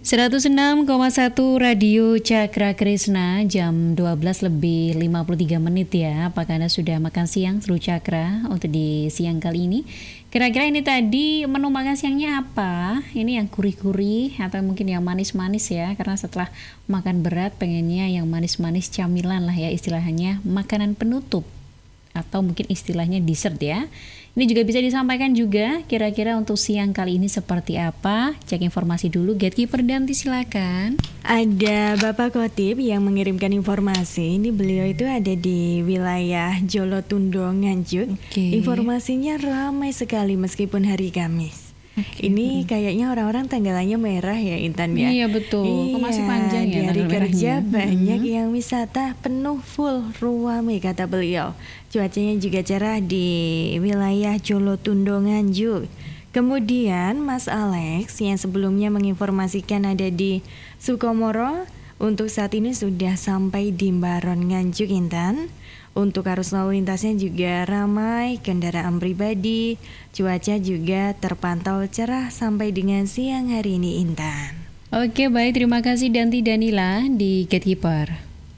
106,1 Radio Cakra Krisna, jam 12 lebih 53 menit ya. Apakah Anda sudah makan siang seluruh Cakra untuk di siang kali ini? Kira-kira ini tadi menu makan siangnya apa? Ini yang gurih-gurih atau mungkin yang manis-manis ya? Karena setelah makan berat pengennya yang manis-manis, camilan lah ya istilahnya, makanan penutup atau mungkin istilahnya dessert ya. Ini juga bisa disampaikan juga kira-kira untuk siang kali ini seperti apa. Cek informasi dulu, Gatekeeper Danti silakan. Ada Bapak Khotib yang mengirimkan informasi. Ini beliau itu ada di wilayah Jolotundo, Nganjuk. Informasinya ramai sekali meskipun hari Kamis. Ini kayaknya orang-orang tanggalannya merah ya, Intan ya. Iya betul, iya, masih panjang ya. Di hari kerja banyak yang wisata penuh full ruame kata beliau. Cuacanya juga cerah di wilayah Jolotundo, Nganjuk. Kemudian Mas Alex yang sebelumnya menginformasikan ada di Sukomoro, untuk saat ini sudah sampai di Baron, Nganjuk, Intan. Untuk arus lalu lintasnya juga ramai kendaraan pribadi. Cuaca juga terpantau cerah sampai dengan siang hari ini, Intan. Oke, baik, terima kasih Danti Danila di Gatekeeper.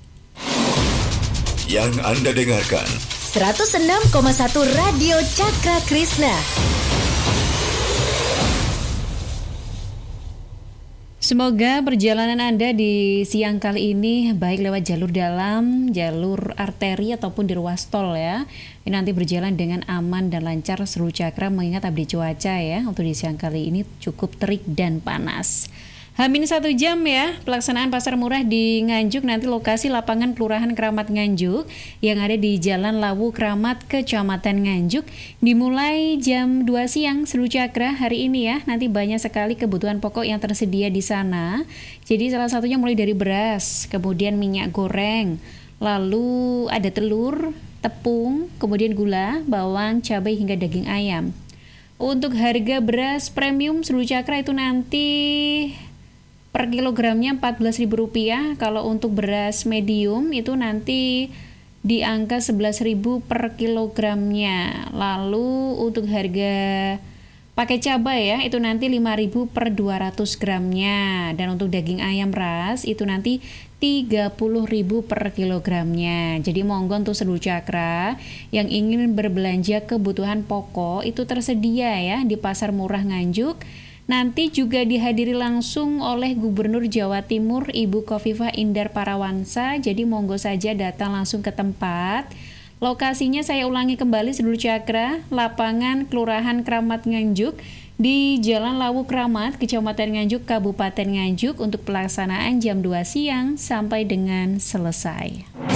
Yang Anda dengarkan 106,1 Radio Cakra Krisna. Semoga perjalanan Anda di siang kali ini baik lewat jalur dalam, jalur arteri ataupun di ruas tol ya. Ini nanti berjalan dengan aman dan lancar seluruh Cakra, mengingat update cuaca ya. Untuk di siang kali ini cukup terik dan panas. H-1 jam ya pelaksanaan pasar murah di Nganjuk, nanti lokasi lapangan Kelurahan Kramat Nganjuk yang ada di Jalan Lawu Kramat, Kecamatan Nganjuk, dimulai jam 2 siang seluruh Cakra hari ini ya. Nanti banyak sekali kebutuhan pokok yang tersedia di sana. Jadi salah satunya mulai dari beras, kemudian minyak goreng, lalu ada telur, tepung, kemudian gula, bawang, cabai hingga daging ayam. Untuk harga beras premium seluruh Cakra itu nanti per kilogramnya Rp14.000. Kalau untuk beras medium itu nanti di angka Rp11.000 per kilogramnya. Lalu untuk harga pakai cabai ya itu nanti Rp5.000 per 200 gramnya. Dan untuk daging ayam ras itu nanti Rp30.000 per kilogramnya. Jadi monggo untuk seluruh Cakra yang ingin berbelanja kebutuhan pokok itu tersedia ya di Pasar Murah Nganjuk. Nanti juga dihadiri langsung oleh Gubernur Jawa Timur Ibu Khofifah Indar Parawansa. Jadi monggo saja datang langsung ke tempat. Lokasinya saya ulangi kembali seluruh Cakra, lapangan Kelurahan Kramat Nganjuk di Jalan Lawu Kramat, Kecamatan Nganjuk, Kabupaten Nganjuk, untuk pelaksanaan jam 2 siang sampai dengan selesai.